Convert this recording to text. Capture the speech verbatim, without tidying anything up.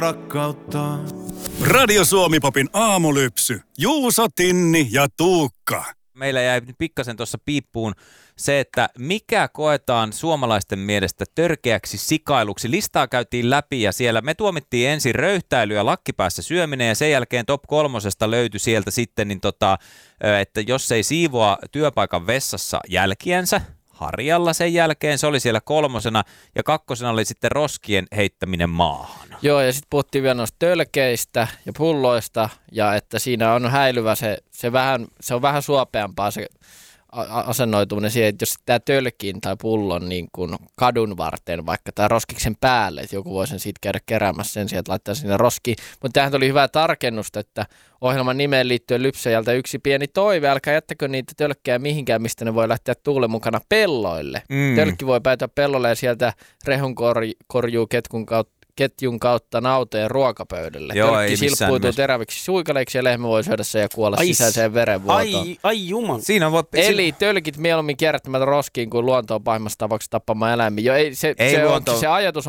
rakkautta. Radio Suomi-popin aamulypsy. Juuso, Tinni ja Tuukka. Meillä jäi pikkasen tuossa piippuun se, että mikä koetaan suomalaisten mielestä törkeäksi sikailuksi. Listaa käytiin läpi ja siellä me tuomittiin ensin röyhtäily ja lakkipäässä syöminen ja sen jälkeen top kolmosesta löytyi sieltä sitten, niin tota, että jos ei siivoa työpaikan vessassa jälkiänsä, harjalla sen jälkeen, se oli siellä kolmosena ja kakkosena oli sitten roskien heittäminen maahan. Joo, ja sitten puhuttiin vielä noista tölkeistä ja pulloista ja että siinä on häilyvä se, se, vähän, se on vähän suopeampaa se asennoituminen siihen, että jos tämä tölkin tai pullon niin kuin kadun varten vaikka tai roskiksen päälle, että joku voi sen siitä käydä keräämässä sen sijaan, että laittaa sinne roskiin. Mutta tämähän tuli hyvää tarkennusta, että ohjelman nimeen liittyen Lypsäjältä yksi pieni toive, älkää jättäkö niitä tölkkejä mihinkään, mistä ne voi lähteä tuulen mukana pelloille. Mm. Tölkki voi päätyä pellolle ja sieltä rehun korjuu ketkun kautta. ketjun kautta nauteen ruokapöydälle. Joo, Tölkki silppuituu teräviksi suikaleiksi ja lehmä voi syödä sen ja kuolla ai, sisäiseen verenvuotoon. Ai, ai juman. Siinä voi, Eli siinä... tölkit mieluummin kierrättämättä roskiin kuin luontoon pahimmassa tapauksessa tappamaan eläimiä. Jo, ei, se, ei se, luonto... on, se ajatus